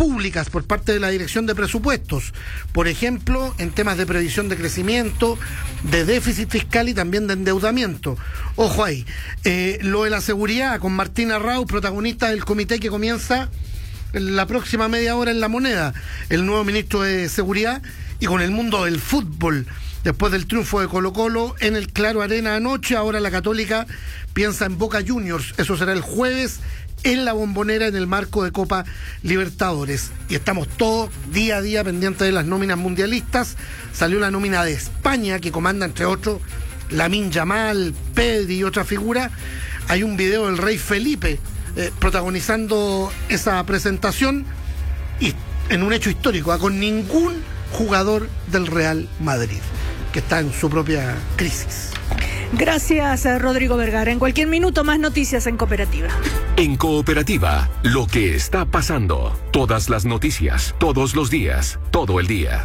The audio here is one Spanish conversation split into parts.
públicas por parte de la Dirección de Presupuestos, por ejemplo, en temas de previsión de crecimiento, de déficit fiscal y también de endeudamiento. Ojo ahí. Lo de la seguridad, con Martina Raus, protagonista del comité que comienza la próxima media hora en La Moneda, el nuevo ministro de Seguridad, y con el mundo del fútbol. Después del triunfo de Colo-Colo en el Claro Arena anoche, ahora la Católica piensa en Boca Juniors. Eso será el jueves en la Bombonera en el marco de Copa Libertadores. Y estamos todos día a día pendientes de las nóminas mundialistas. Salió la nómina de España, que comanda entre otros Lamine Yamal, Pedri y otra figura. Hay un video del Rey Felipe protagonizando esa presentación, y en un hecho histórico, con ningún jugador del Real Madrid, que está en su propia crisis. Gracias, Rodrigo Vergara. En cualquier minuto, más noticias en Cooperativa. En Cooperativa, lo que está pasando. Todas las noticias, todos los días, todo el día.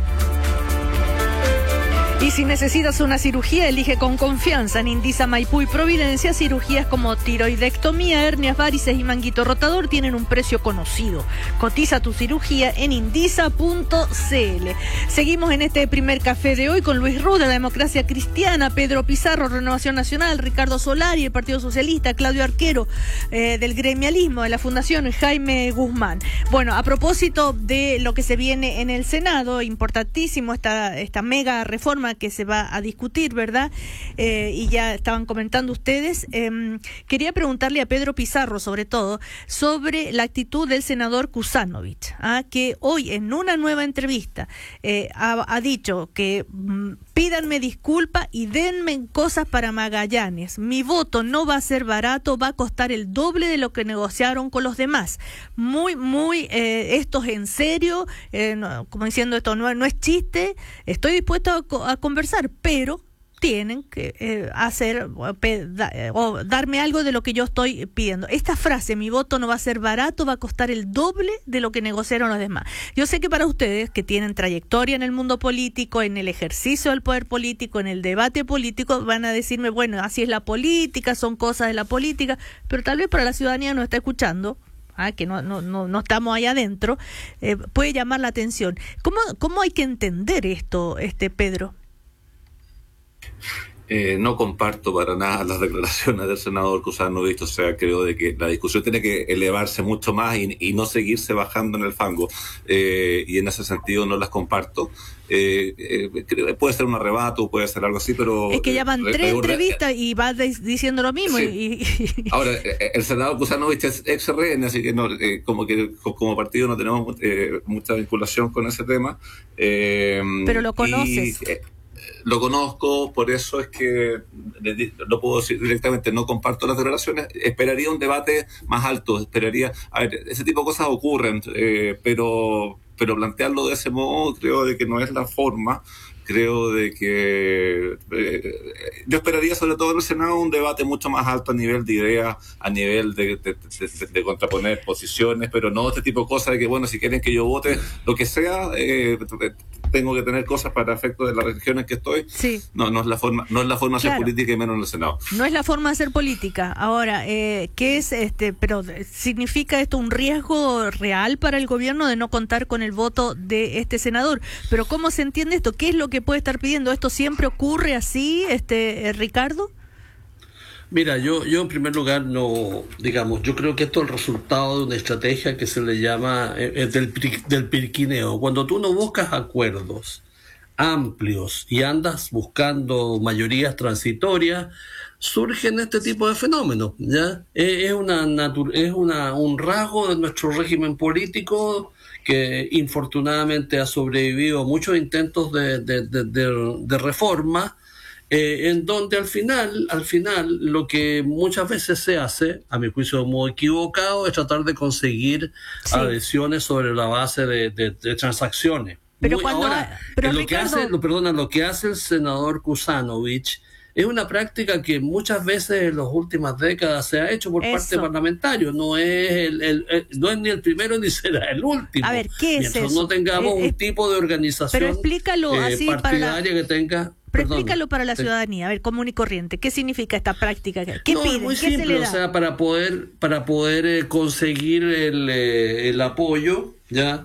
Y si necesitas una cirugía, elige con confianza en Indisa Maipú y Providencia. Cirugías como tiroidectomía, hernias, varices y manguito rotador tienen un precio conocido. Cotiza tu cirugía en indisa.cl. Seguimos en este primer café de hoy con Luis Ruz de la Democracia Cristiana, Pedro Pizarro, Renovación Nacional, Ricardo Solari, el Partido Socialista, Claudio Arquero, del gremialismo de la Fundación, Jaime Guzmán. Bueno, a propósito de lo que se viene en el Senado, importantísimo esta mega reforma que se va a discutir, ¿verdad? Y ya estaban comentando ustedes. Quería preguntarle a Pedro Pizarro, sobre todo, sobre la actitud del senador Kuzanovich, que hoy en una nueva entrevista ha dicho que pídanme disculpa y denme cosas para Magallanes. Mi voto no va a ser barato, va a costar el doble de lo que negociaron con los demás. Esto es en serio, como diciendo, esto no es chiste, estoy dispuesto a conversar, pero tienen que o darme algo de lo que yo estoy pidiendo. Esta frase, mi voto no va a ser barato, va a costar el doble de lo que negociaron los demás. Yo sé que para ustedes, que tienen trayectoria en el mundo político, en el ejercicio del poder político, en el debate político, van a decirme, bueno, así es la política, son cosas de la política, pero tal vez para la ciudadanía no está escuchando, que no estamos ahí adentro, puede llamar la atención. ¿Cómo hay que entender esto, Pedro? No comparto para nada las declaraciones del senador Kuzanovich. O sea, creo de que la discusión tiene que elevarse mucho más y no seguirse bajando en el fango, y en ese sentido no las comparto. Puede ser un arrebato, puede ser algo así, pero es que ya van 3 entrevistas y va diciendo lo mismo. Sí. Ahora, el senador Kuzanovich es ex-RN, así que no, como partido no tenemos mucha vinculación con ese tema. Pero lo conoces. Lo conozco, por eso es que lo puedo decir directamente, no comparto las declaraciones. Esperaría un debate más alto, a ver, ese tipo de cosas ocurren, pero plantearlo de ese modo creo de que no es la forma. Creo de que yo esperaría, sobre todo en el Senado, un debate mucho más alto a nivel de ideas, a nivel de contraponer posiciones, pero no este tipo de cosas de que, bueno, si quieren que yo vote lo que sea, tengo que tener cosas para efectos de la región en que estoy. Sí. No es la forma de hacer política, y menos en el Senado. No es la forma de hacer política. Ahora, ¿qué es pero significa esto un riesgo real para el gobierno de no contar con el voto de este senador? Pero ¿cómo se entiende esto? ¿Qué es lo que puede estar pidiendo? ¿Esto siempre ocurre así, Ricardo? Mira, yo en primer lugar yo creo que esto es el resultado de una estrategia que se le llama del pirquineo. Cuando tú no buscas acuerdos amplios y andas buscando mayorías transitorias, surgen este tipo de fenómenos, ¿ya? Es un rasgo de nuestro régimen político que infortunadamente ha sobrevivido a muchos intentos de reforma, en donde al final lo que muchas veces se hace, a mi juicio muy equivocado, es tratar de conseguir adhesiones sobre la base de transacciones. Pero lo que hace el senador Kuzanovich es una práctica que muchas veces en las últimas décadas se ha hecho por parte de parlamentarios. No es ni el primero ni será el último. A ver, ¿qué es mientras eso? no tengamos un tipo de organización pero explícalo así partidaria que tenga. Pero explícalo para la ciudadanía, a ver, común y corriente. ¿Qué significa esta práctica? ¿Qué piden? Muy ¿Qué simple, se le da? O sea, para poder conseguir el apoyo, ya